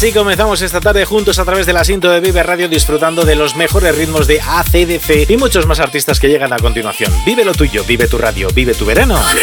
Así comenzamos esta tarde juntos a través del asiento de Vive Radio, disfrutando de los mejores ritmos de AC/DC y muchos más artistas que llegan a continuación. Vive lo tuyo, vive tu radio, vive tu verano.